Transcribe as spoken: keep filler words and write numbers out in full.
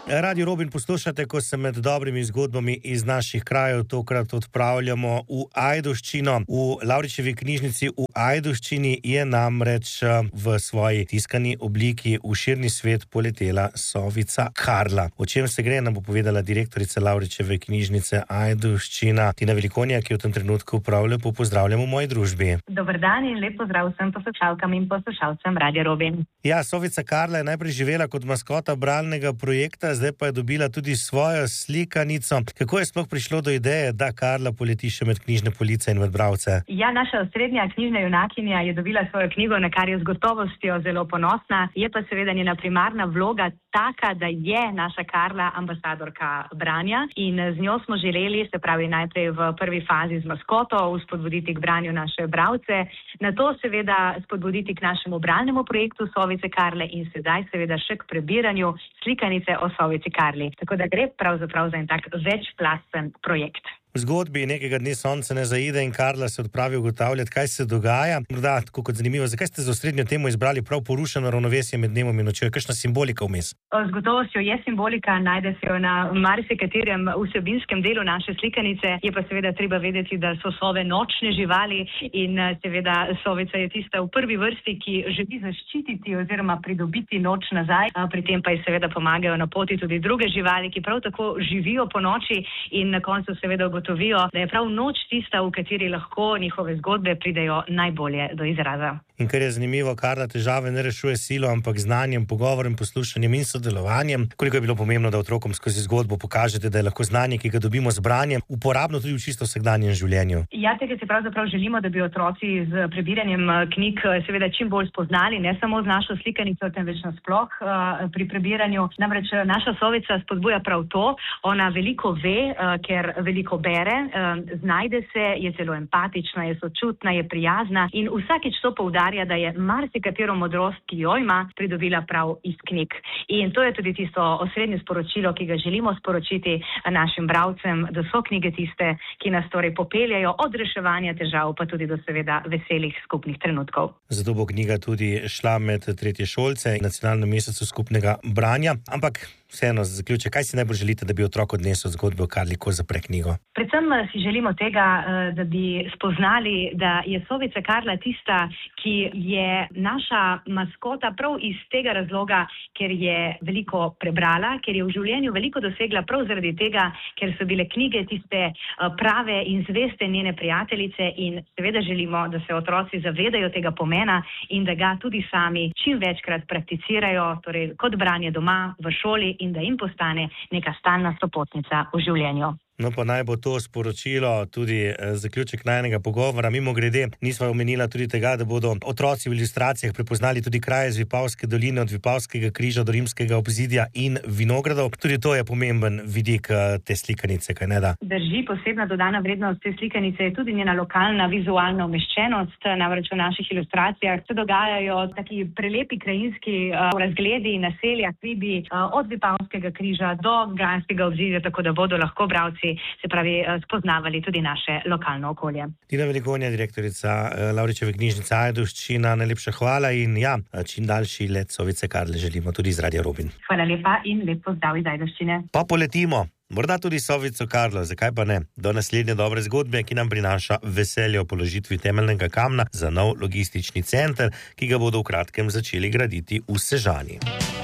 Radio Robin poslušate, ko se med dobrimi zgodbami iz naših krajev tokrat odpravljamo v Ajdovščino. V Lavričevi knjižnici v Ajdovščini je namreč v svoji tiskani obliki v širni svet poletela sovica Karla. O čem se gre, nam bo povedala direktorica Lavričeve knjižnice Ajdovščina, Tina Velikonja, ki v tem trenutku prav lepo pozdravljam v moji družbi. Dober dan in lep pozdrav vsem poslušalkam in poslušalcem Radio Robin. Ja, sovica Karla je najprej živela kot maskota bralnega projekta, zdaj pa je dobila tudi svojo slikanico. Kako je sploh prišlo do ideje, da Karla poleti še med knjižne police in med bralce? Ja, naša osrednja knjižna junakinja je dobila svojo knjigo, na kar je z gotovostjo zelo ponosna. Je pa seveda njena primarna vloga taka, da je naša Karla ambasadorka branja in z njo smo želeli, se pravi najprej v prvi fazi z maskoto, spodbuditi k branju naše bralce, nato seveda spodbuditi k našemu bralnemu projektu Sovice Karle in sedaj seveda še k prebiranju slikanice o Sovici Karli. Tako da gre pravzaprav za en tak večplasten projekt. V zgodbi nekega dne sonce ne zaide in Karla se odpravi ugotavljati, kaj se dogaja. Morda tako kot zanimivo, zakaj ste za osrednjo temo izbrali prav porušeno ravnovesje med dnevom in nočjo? Je kakšna simbolika vmes? Z gotovostjo je simbolika, najde se jo na marsikaterem vsebinskem delu naše slikanice. Je pa seveda treba vedeti, da so sove nočne živali in seveda sovica je tista v prvi vrsti, ki želi zaščititi oziroma pridobiti noč nazaj. Pri tem pa ji seveda pomagajo na poti tudi druge živali, ki prav tako živijo po noči in na koncu seveda ugotovijo, da je prav noč tista, v kateri lahko njihove zgodbe pridejo najbolje do izraza. In kar je zanimivo, Karla težave ne rešuje silo, ampak znanjem, pogovorem, poslušanjem in sodelovanjem. Koliko je bilo pomembno, da otrokom skozi zgodbo pokažete, da je lahko znanje, ki ga dobimo z branjem, uporabno tudi v čisto vsakdanjem življenju? Ja, tega si pravzaprav želimo, da bi otroci z prebiranjem knjig seveda čim bolj spoznali, ne samo z našo slikanico, temveč nasploh pri prebiranju. Namreč naša sovica spodbuja prav to, ona veliko ve, ker veliko bere, znajde se, je zelo empatična, je sočutna, je prijazna in vsakič to poudarja, da je marsikatero modrost, ki jo ima, pridobila prav iz knjig. In to je tudi tisto osrednje sporočilo, ki ga želimo sporočiti našim bralcem, da so knjige tiste, ki nas torej popeljajo od reševanja težav, pa tudi do seveda veselih skupnih trenutkov. Zato bo knjiga tudi šla med tretje šolce in nacionalnem mesecu skupnega branja, ampak vseeno za zaključek, kaj si najbolj želite, da bi otrok odnesel zgodbo o Karli, ko zapre knjigo? Predvsem si želimo tega, da bi spoznali, da je sovica Karla tista, ki je naša maskota prav iz tega razloga, ker je veliko prebrala, ker je v življenju veliko dosegla prav zaradi tega, ker so bile knjige tiste prave in zveste njene prijateljice in seveda želimo, da se otroci zavedajo tega pomena in da ga tudi sami čim večkrat prakticirajo, torej kot branje doma, v šoli in da jim postane neka stalna sopotnica v življenju. No pa naj bo to sporočilo tudi zaključek najnega pogovora. Mimo grede, nisva omenila tudi tega, da bodo otroci v ilustracijah prepoznali tudi kraje z Vipavske doline, od Vipavskega križa do Rimskega obzidja in vinogradov. Tudi to je pomemben vidik te slikanice, kaj ne da? Drži, posebna dodana vrednost te slikanice je tudi njena lokalna vizualna umeščenost. Namreč v naših ilustracijah se dogajajo taki prelepi krajinski razgledi naselja, hribi od Vipavskega križa do Granskega obzidja, tako da bodo lahko bralci se pravi spoznavali tudi naše lokalno okolje. Tina Velikonja, direktorica Lavričeve knjižnice Ajdovščina, najlepša hvala in ja, čim daljši let sovice Karle želimo tudi iz Radia Robin. Hvala lepa in lep pozdrav iz Ajdovščine. Pa poletimo, morda tudi sovico Karlo, zakaj pa ne? Do naslednje dobre zgodbe, ki nam prinaša veselje o položitvi temeljnega kamna za nov logistični center, ki ga bodo v kratkem začeli graditi v Sežani.